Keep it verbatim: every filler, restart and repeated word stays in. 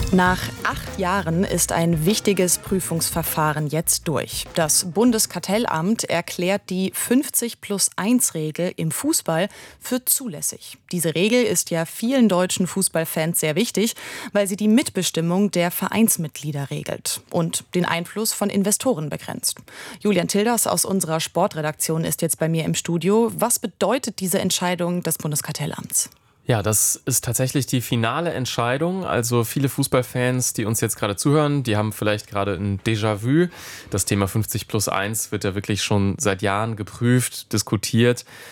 Nach acht Jahren ist ein wichtiges Prüfungsverfahren jetzt durch. Das Bundeskartellamt erklärt die fünfzig plus eins Regel im Fußball für zulässig. Diese Regel ist ja vielen deutschen Fußballfans sehr wichtig, weil sie die Mitbestimmung der Vereinsmitglieder regelt und den Einfluss von Investoren begrenzt. Julian Tilders aus unserer Sportredaktion ist jetzt bei mir im Studio. Was bedeutet diese Entscheidung des Bundeskartellamts? Ja, das ist tatsächlich die finale Entscheidung. Also viele Fußballfans, die uns jetzt gerade zuhören, die haben vielleicht gerade ein Déjà-vu. Das Thema fünfzig plus eins wird ja wirklich schon seit Jahren geprüft, diskutiert.